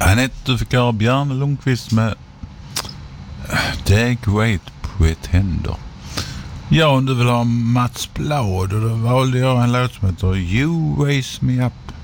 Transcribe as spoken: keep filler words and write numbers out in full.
Anette, du fick höra Björn Lundqvist med The Great Pretender. Ja, om du vill ha Mats Blad, och då valde jag en låt som heter You Raise Me Up.